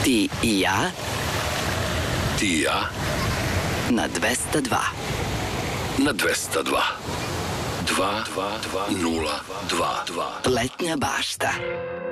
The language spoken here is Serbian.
Ti i ja. Ti i ja. Na 202. Na 202. 2 0 2 2. Letnja bašta.